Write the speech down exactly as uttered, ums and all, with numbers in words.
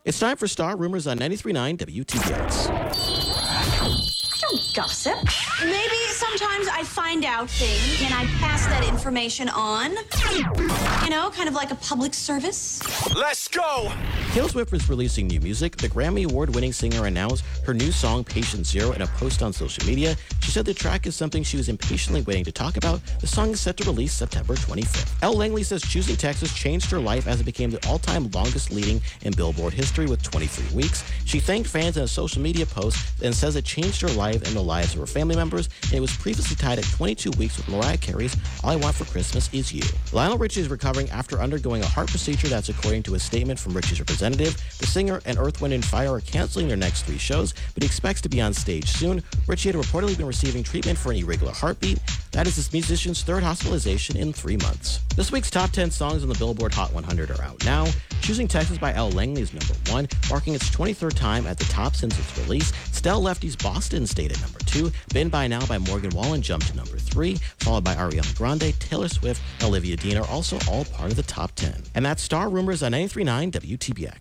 It's time for Star Rumors on ninety-three point nine W T B X. I don't gossip. Maybe sometimes I find out things and I pass that information on. You know, kind of like a public service. Let's go! Taylor Swift is releasing new music. The Grammy Award-winning singer announced her new song, Patient Zero, in a post on social media. She said the track is something she was impatiently waiting to talk about. The song is set to release September twenty-fifth. Elle Langley says choosing Texas changed her life as it became the all-time longest leading in Billboard history with twenty-three weeks. She thanked fans in a social media post and says it changed her life and the lives of her family members, and it was previously tied at twenty-two weeks with Mariah Carey's All I Want for Christmas Is You. Lionel Richie is recovering after undergoing a heart procedure. That's according to a statement from Richie's representative. The singer and Earth, Wind and Fire are canceling their next three shows, but he expects to be on stage soon. Richie had reportedly been receiving treatment for an irregular heartbeat. That is this musician's third hospitalization in three months. This week's top ten songs on the Billboard Hot one hundred are out now. Choosing Texas by Elle Langley is number one, marking its twenty-third time at the top since its release. Stell Lefty's Boston stayed at number two. Been By Now by Morgan Wallen jumped to number three, followed by Ariana Grande, Taylor Swift, and Olivia Dean are also all part of the top ten. And that's Star Rumors on ninety-three point nine W T B X.